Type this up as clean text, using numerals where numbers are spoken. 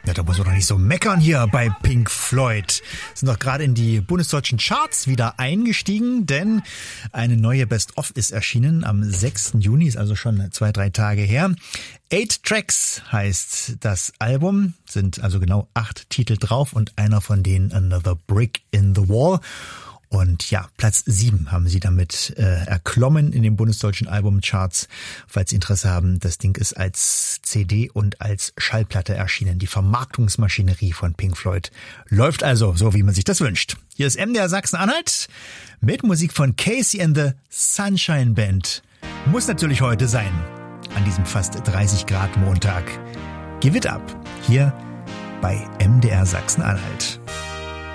Ja, da muss man doch nicht so meckern hier bei Pink Floyd. Sind doch gerade in die bundesdeutschen Charts wieder eingestiegen, denn eine neue Best-of ist erschienen am 6. Juni, ist also schon 2-3 Tage her. 8 Tracks heißt das Album, sind also genau 8 Titel drauf und einer von denen Another Brick in the Wall. Und ja, Platz 7 haben sie damit erklommen in den bundesdeutschen Albumcharts. Falls Sie Interesse haben, das Ding ist als CD und als Schallplatte erschienen. Die Vermarktungsmaschinerie von Pink Floyd läuft also so, wie man sich das wünscht. Hier ist MDR Sachsen-Anhalt mit Musik von Casey and the Sunshine Band. Muss natürlich heute sein, an diesem fast 30 Grad Montag. Give it up, hier bei MDR Sachsen-Anhalt.